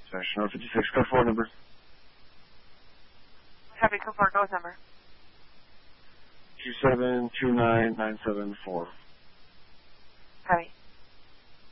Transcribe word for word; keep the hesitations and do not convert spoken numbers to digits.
Station oh fifty-six, code four number. Copy, code four, go with number. two seven two nine nine seven four. Copy.